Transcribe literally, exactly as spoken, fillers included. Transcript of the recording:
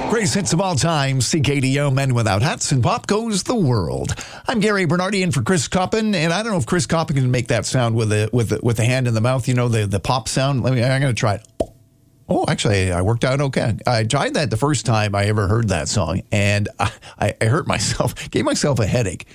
Greatest hits of all time, C K D O, Men Without Hats, and Pop Goes the World. I'm Gary Bernardi in for Chris Coppin, and I don't know if Chris Coppin can make that sound with the with the, with the hand in the mouth, you know, the, the pop sound. Let me, I'm going to try it. Oh, actually, I worked out okay. I tried that the first time I ever heard that song, and I, I hurt myself, gave myself a headache.